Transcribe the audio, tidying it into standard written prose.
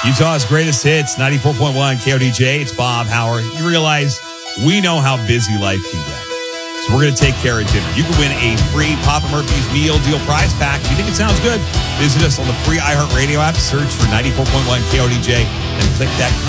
Utah's greatest hits, 94.1 KODJ. It's Bob Howard. You realize we know how busy life can get. So we're going to take care of dinner. You can win a free Papa Murphy's Meal Deal prize pack. If you think it sounds good, visit us on the free iHeartRadio app. Search for 94.1 KODJ and click that